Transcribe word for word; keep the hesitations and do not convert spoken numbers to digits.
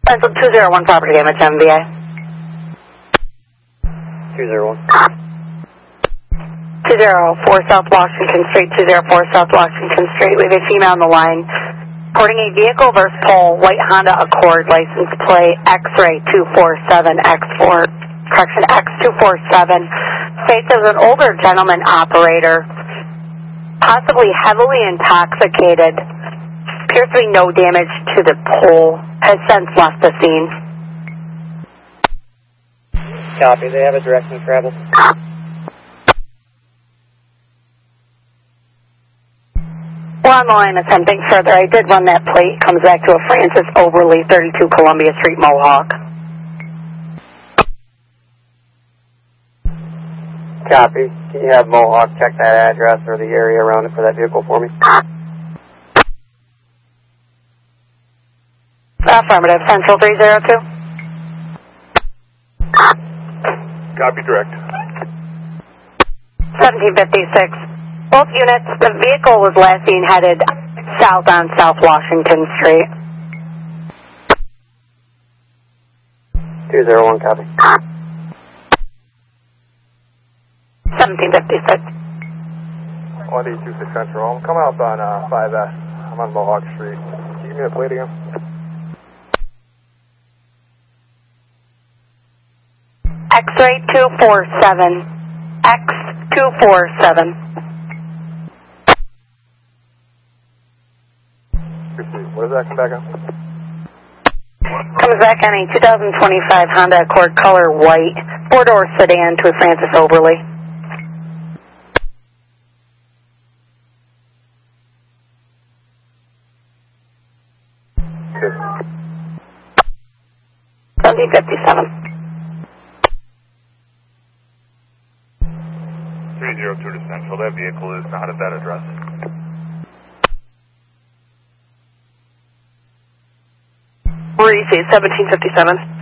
Central two zero one property damage, M V A. two zero one. two zero four South Washington Street, two zero four South Washington Street. We have a female on the line. Reporting a vehicle versus pole, white Honda Accord, license plate X-ray two four seven X four, correction, X two four seven. States as an older gentleman operator, possibly heavily intoxicated. Appears to be no damage to the pole. Has since left the scene. Copy. They have a direction of travel. We're on the line attempting further. I did run that plate. Comes back to a Francis Overly, thirty-two Columbia Street, Mohawk. Copy. Can you have Mohawk check that address or the area around it for that vehicle for me? Affirmative. Central three zero two. Copy direct. seventeen fifty-six. Both units, the vehicle was last seen headed south on South Washington Street. two zero one, copy. seventeen fifty-six. one eight two six Central. I'm coming up on uh, five S. I'm on Mohawk Street. Can you give me the plate again? X-ray two four seven. X two four seven. What does that come back on? Comes back on a two thousand twenty-five Honda Accord color white, four-door sedan to a Francis Overly. seventeen fifty-seven. three zero two to Central. That vehicle is not at that address. Reese, seventeen fifty-seven.